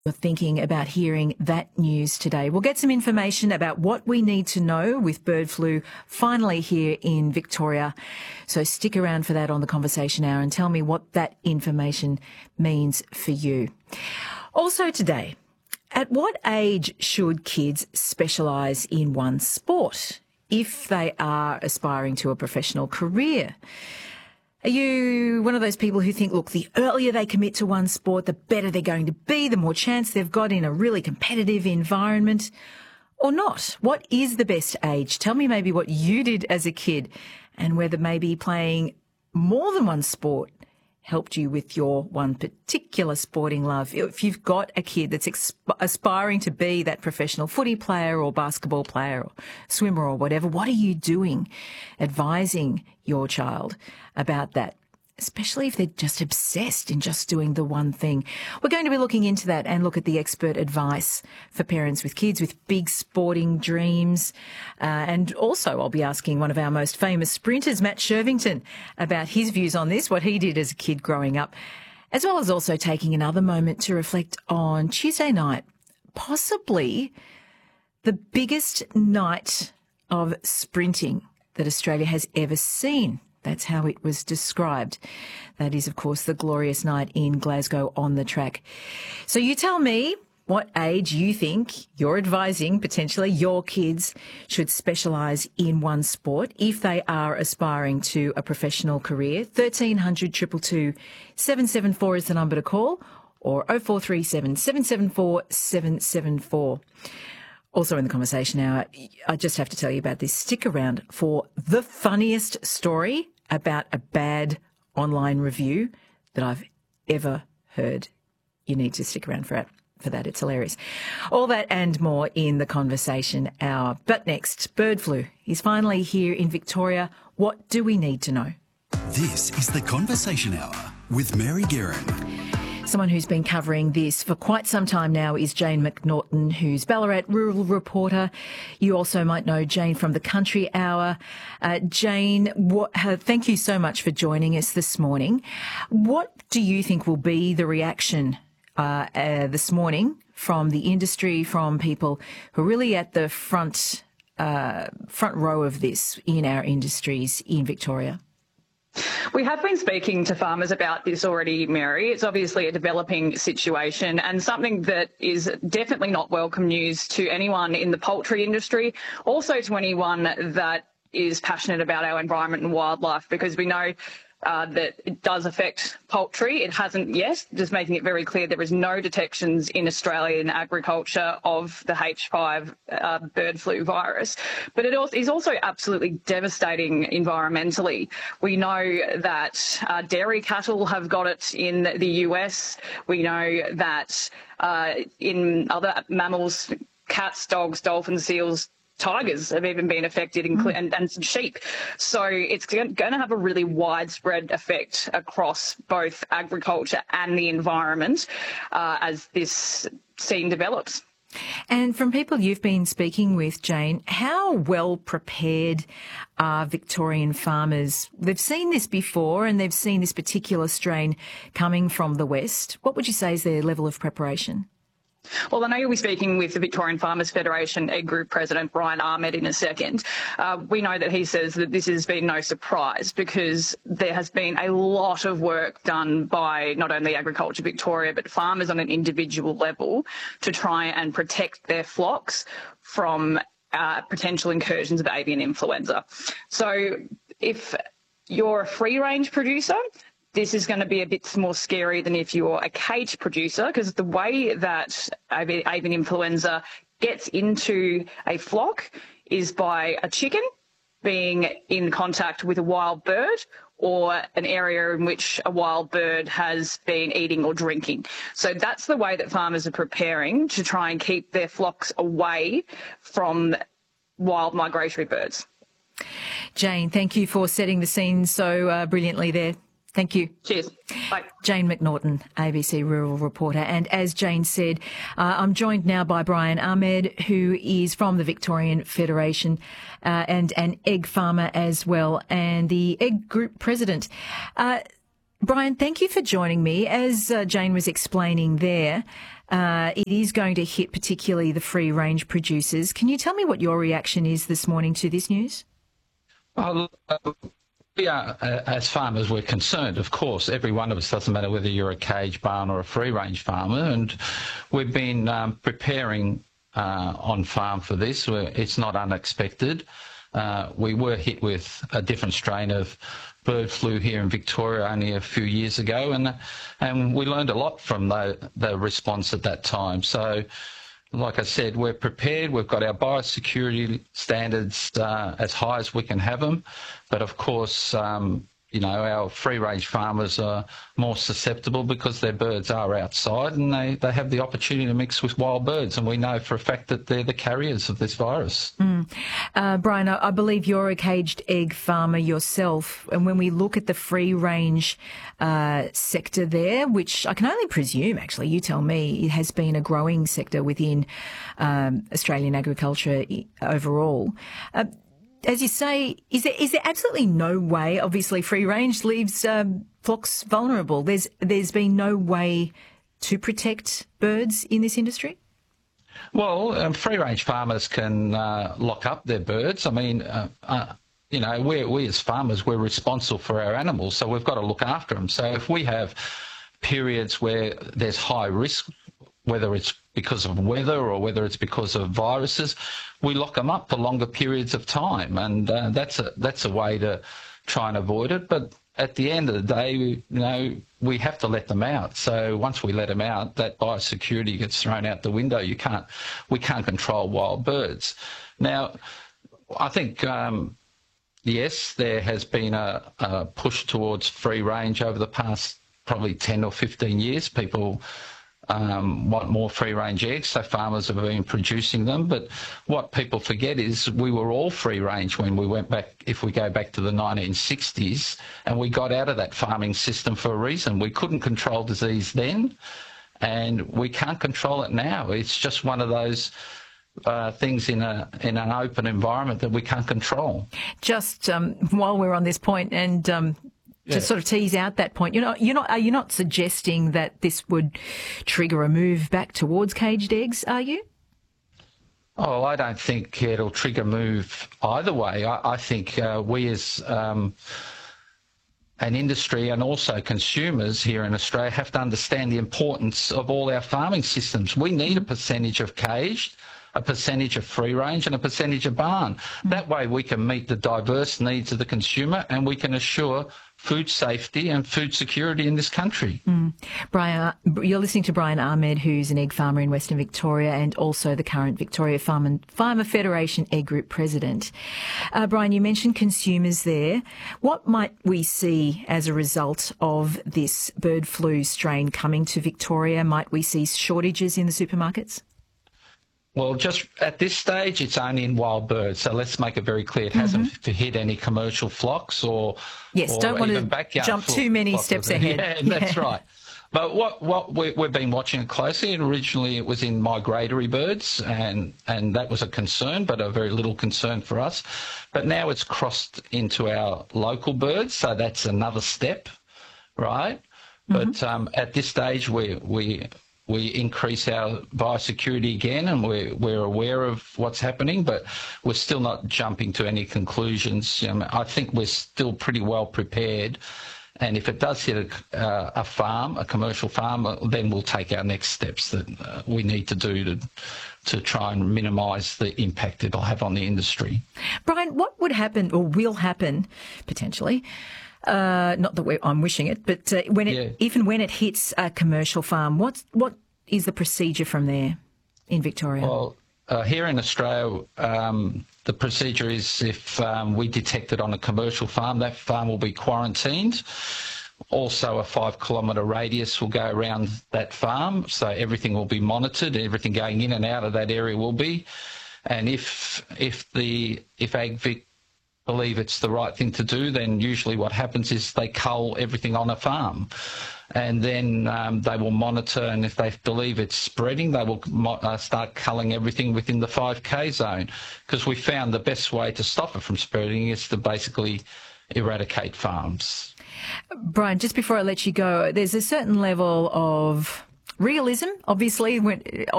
You're thinking about hearing that news today. We'll get some information about what we need to know with bird flu finally here in Victoria. So stick around for that on the Conversation Hour and tell me what that information means for you. Also today, at what age should kids specialise in one sport if they are aspiring to a professional career? Are you one of those people who think, look, the earlier they commit to one sport, the better they're going to be, the more chance they've got in a really competitive environment? Or not? What is the best age? Tell me maybe what you did as a kid and whether maybe playing more than one sport helped you with your one particular sporting love. If you've got a kid that's aspiring to be that professional footy player or basketball player or swimmer or whatever, what are you doing advising your child about that? Especially if they're just obsessed in just doing the one thing. We're going to be looking into that and look at the expert advice for parents with kids with big sporting dreams. And also I'll be asking one of our most famous sprinters, Matt Shervington, about his views on this, what he did as a kid growing up, as well as also taking another moment to reflect on Tuesday night, possibly the biggest night of sprinting that Australia has ever seen. That's how it was described. That is, of course, the glorious night in Glasgow on the track. So you tell me what age you think you're advising potentially your kids should specialise in one sport if they are aspiring to a professional career. 1300 222 774 is the number to call, or 0437 774 774. Also in the Conversation Hour, I just have to tell you about this. Stick around for the funniest story about a bad online review that I've ever heard. You need to stick around for that. It's hilarious. All that and more in the Conversation Hour. But next, bird flu is finally here in Victoria. What do we need to know? This is the Conversation Hour with Mary Guerin. Someone who's been covering this for quite some time now is Jane McNaughton, who's Ballarat rural reporter. You also might know Jane from the Country Hour. Jane, thank you so much for joining us this morning. What do you think will be the reaction this morning from the industry, from people who are really at the front row of this in our industries in Victoria? We have been speaking to farmers about this already, Mary. It's obviously a developing situation and something that is definitely not welcome news to anyone in the poultry industry, also to anyone that is passionate about our environment and wildlife, because we know that it does affect poultry. It hasn't yet, just making it very clear there is no detections in Australian agriculture of the H5 bird flu virus. But it is also absolutely devastating environmentally. We know that dairy cattle have got it in the US. We know that in other mammals, cats, dogs, dolphins, seals, tigers have even been affected, and some sheep. So it's going to have a really widespread effect across both agriculture and the environment as this scene develops. And from people you've been speaking with, Jane, how well prepared are Victorian farmers? They've seen this before and they've seen this particular strain coming from the West. What would you say is their level of preparation? Well, I know you'll be speaking with the Victorian Farmers Federation Egg Group President Brian Ahmed in a second. We know that he says that this has been no surprise because there has been a lot of work done by not only Agriculture Victoria but farmers on an individual level to try and protect their flocks from potential incursions of avian influenza. So if you're a free-range producer, this is going to be a bit more scary than if you're a cage producer, because the way that avian influenza gets into a flock is by a chicken being in contact with a wild bird or an area in which a wild bird has been eating or drinking. So that's the way that farmers are preparing to try and keep their flocks away from wild migratory birds. Jane, thank you for setting the scene so brilliantly there. Thank you. Cheers. Bye. Jane McNaughton, ABC Rural Reporter. And as Jane said, I'm joined now by Brian Ahmed, who is from the Victorian Federation and an egg farmer as well, and the Egg Group President. Brian, thank you for joining me. As Jane was explaining there, it is going to hit particularly the free-range producers. Can you tell me what your reaction is this morning to this news? We are, as farmers, we're concerned, of course. Every one of us, doesn't matter whether you're a cage, barn or a free-range farmer, and we've been preparing on farm for this. It's not unexpected. We were hit with a different strain of bird flu here in Victoria only a few years ago, and we learned a lot from the response at that time. So, like I said, we're prepared. We've got our biosecurity standards as high as we can have them, but of course, our free-range farmers are more susceptible because their birds are outside and they have the opportunity to mix with wild birds, and we know for a fact that they're the carriers of this virus. Brian, I believe you're a caged egg farmer yourself, and when we look at the free-range sector there, which I can only presume, actually, you tell me, it has been a growing sector within Australian agriculture overall. As you say, is there absolutely no way? Obviously, free range leaves flocks vulnerable. There's been no way to protect birds in this industry. Well, free range farmers can lock up their birds. I mean, we as farmers, we're responsible for our animals, so we've got to look after them. So if we have periods where there's high risk, whether it's because of weather or whether it's because of viruses, we lock them up for longer periods of time, and that's a way to try and avoid it. But at the end of the day, we have to let them out. So once we let them out, that biosecurity gets thrown out the window. We can't control wild birds. Now, I think yes, there has been a push towards free range over the past probably 10 or 15 years. People want more free-range eggs, so farmers have been producing them. But what people forget is we were all free-range when we went back, if we go back to the 1960s, and we got out of that farming system for a reason. We couldn't control disease then, and we can't control it now. It's just one of those things in an open environment that we can't control. Just while we're on this point, and to sort of tease out that point, are you not suggesting that this would trigger a move back towards caged eggs, are you? Oh, I don't think it'll trigger a move either way. I think we as an industry and also consumers here in Australia have to understand the importance of all our farming systems. We need a percentage of caged, a percentage of free range and a percentage of barn. That way we can meet the diverse needs of the consumer and we can assure food safety and food security in this country. Brian, you're listening to Brian Ahmed, who's an egg farmer in Western Victoria and also the current Victoria Farmer Federation Egg Group President. Brian, you mentioned consumers there. What might we see as a result of this bird flu strain coming to Victoria? Might we see shortages in the supermarkets? Well, just at this stage, it's only in wild birds. So let's make it very clear. It hasn't hit any commercial flocks or don't want to jump too many steps ahead. Yeah, that's right. But what we've been watching it closely, and originally it was in migratory birds, and that was a concern, but a very little concern for us. But now it's crossed into our local birds, so that's another step, right? But at this stage, we increase our biosecurity again, and we're aware of what's happening, but we're still not jumping to any conclusions. I think we're still pretty well prepared, and if it does hit a farm, a commercial farm, then we'll take our next steps that we need to do to try and minimise the impact it'll have on the industry. Brian, what would happen or will happen potentially? Not that I'm wishing it, but even when it hits a commercial farm, what is the procedure from there in Victoria? Well, here in Australia, the procedure is if we detect it on a commercial farm, that farm will be quarantined. Also, a 5-kilometre radius will go around that farm, so everything will be monitored. Everything going in and out of that area will be. And if AgVic believe it's the right thing to do, then usually what happens is they cull everything on a farm, and then they will monitor, and if they believe it's spreading, they will start culling everything within the 5K zone, because we found the best way to stop it from spreading is to basically eradicate farms. Brian, just before I let you go, there's a certain level of realism, obviously,